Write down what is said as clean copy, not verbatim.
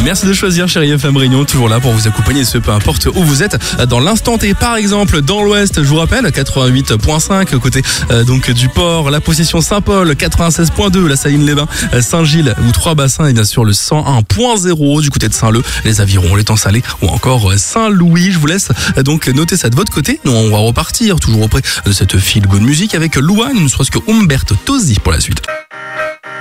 Merci de choisir Chérie FM Réunion, toujours là pour vous accompagner, ce peu importe où vous êtes dans l'instant T. Par exemple, dans l'Ouest, je vous rappelle, 88.5 côté donc du port, la Possession Saint-Paul, 96.2, la Saline-les-Bains, Saint-Gilles ou Trois-Bassins, et bien sûr le 101.0 du côté de Saint-Leu, les Avirons, les Temps-Salés ou encore Saint-Louis. Je vous laisse donc noter ça de votre côté. Nous, on va repartir toujours auprès de cette feel good musique avec Louane, ne serait-ce que Umberto Tozzi pour la suite.